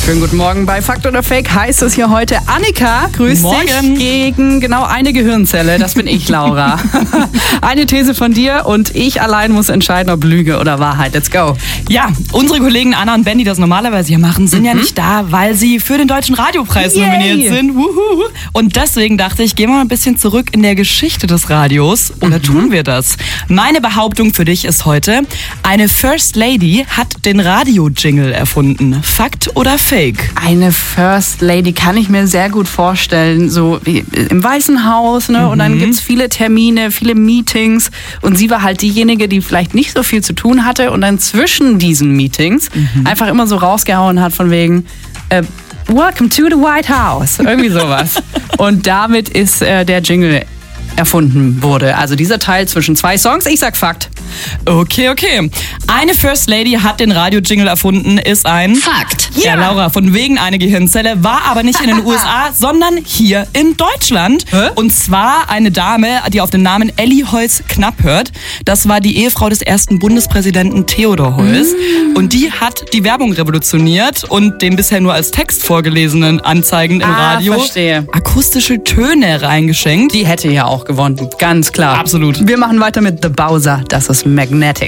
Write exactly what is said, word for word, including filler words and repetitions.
Schönen guten Morgen. Bei Fakt oder Fake heißt es hier heute Annika, grüß Morgen. dich, gegen genau eine Gehirnzelle. Das bin ich, Laura. Eine These von dir und ich allein muss entscheiden, ob Lüge oder Wahrheit. Let's go. Ja, unsere Kollegen Anna und Ben, die das normalerweise hier machen, sind mhm. ja nicht da, weil sie für den Deutschen Radiopreis Yay. nominiert sind. Wuhu. Und deswegen dachte ich, gehen wir mal ein bisschen zurück in der Geschichte des Radios. Oder mhm. tun wir das? Meine Behauptung für dich ist heute, eine First Lady hat den Radio-Jingle erfunden. Fakt oder Fake? Eine First Lady kann ich mir sehr gut vorstellen, so wie im Weißen Haus, ne? Mhm. Und dann gibt's viele Termine, viele Meetings und sie war halt diejenige, die vielleicht nicht so viel zu tun hatte und dann zwischen diesen Meetings mhm. einfach immer so rausgehauen hat von wegen äh, Welcome to the White House, irgendwie sowas. Und damit ist äh, der Jingle erfunden wurde. Also dieser Teil zwischen zwei Songs. Ich sag Fakt. Okay, okay. Eine First Lady hat den Radio-Jingle erfunden, ist ein Fakt. Ja, Ja. Laura, von wegen eine Gehirnzelle, war aber nicht in den U S A, sondern hier in Deutschland. Hä? Und zwar eine Dame, die auf den Namen Elli Heuss-Knapp hört. Das war die Ehefrau des ersten Bundespräsidenten Theodor Heuss. Mm. Und die hat die Werbung revolutioniert und den bisher nur als Text vorgelesenen Anzeigen im Ah, Radio verstehe. akustische Töne reingeschenkt. Die hätte ja auch gewonnen, ganz klar. Absolut. Wir machen weiter mit The Bowser. Das ist Magnetic.